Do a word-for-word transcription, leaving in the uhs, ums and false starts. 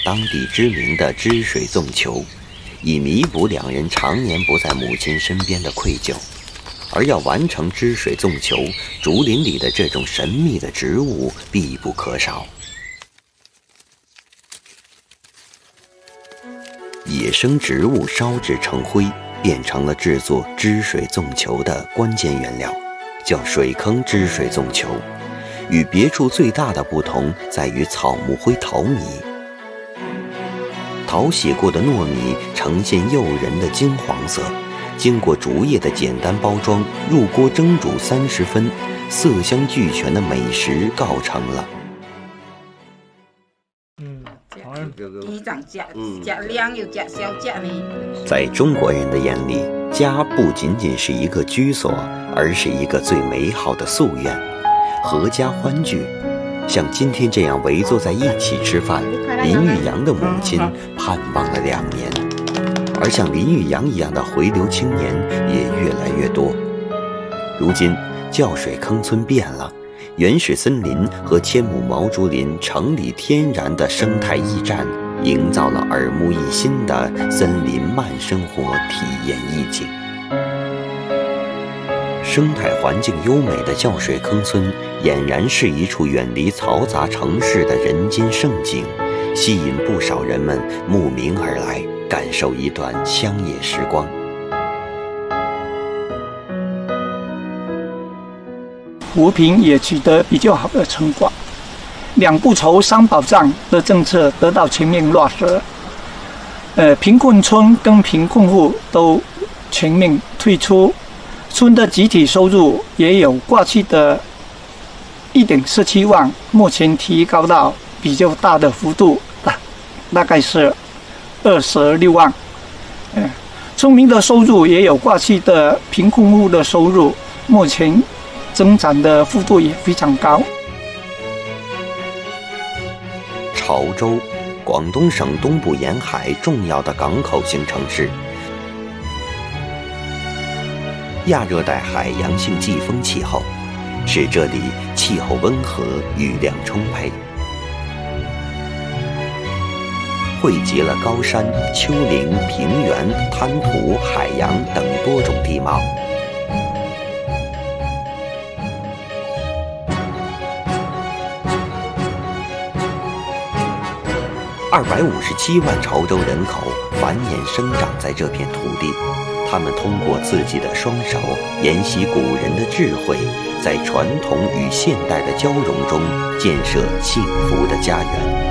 当地知名的支水纵球，以弥补两人常年不在母亲身边的愧疚。而要完成支水纵球，竹林里的这种神秘的植物必不可少。野生植物烧制成灰，变成了制作支水纵球的关键原料，叫水坑支水纵球。与别处最大的不同在于草木灰淘米。淘洗过的糯米呈现诱人的金黄色，经过竹叶的简单包装，入锅蒸煮三十分，色香俱全的美食告成了。在中国人的眼里，家不仅仅是一个居所，而是一个最美好的夙愿，阖家欢聚。像今天这样围坐在一起吃饭，林玉阳的母亲盼望了两年，而像林玉阳一样的回流青年也越来越多。如今叫水坑村变了，原始森林和千亩毛竹林城里天然的生态驿站，营造了耳目一新的森林慢生活体验意境。生态环境优美的叫水坑村，俨然是一处远离嘈杂城市的人间胜景，吸引不少人们慕名而来，感受一段乡野时光。 扶贫也取得比较好的成果，两不愁三保障的政策得到全面落实，呃，贫困村跟贫困户都全面退出，村的集体收入也有过去的一点四七万，目前提高到比较大的幅度，大大概是二十六万。呃，村民的收入也有过去的贫困户的收入，目前增长的幅度也非常高。 潮州，广东省东部沿海重要的港口型城市，亚热带海洋性季风气候，使这里气候温和，雨量充沛，汇集了高山、丘陵、平原、滩涂、海洋等多种地貌。二百五十七万潮州人口繁衍生长在这片土地，他们通过自己的双手沿袭古人的智慧，在传统与现代的交融中建设幸福的家园。